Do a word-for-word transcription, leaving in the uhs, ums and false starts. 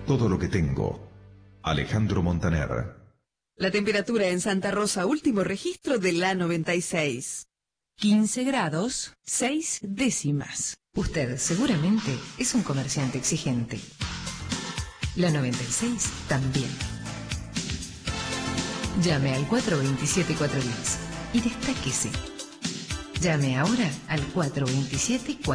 todo lo que tengo. Alejandro Montaner. La temperatura en Santa Rosa, último registro de la noventa y seis. quince grados, seis décimas. Usted seguramente es un comerciante exigente. La noventa y seis también. Llame al cuatro veintisiete cuatrocientos diez y destáquese. Llame ahora al cuatro veintisiete cuatrocientos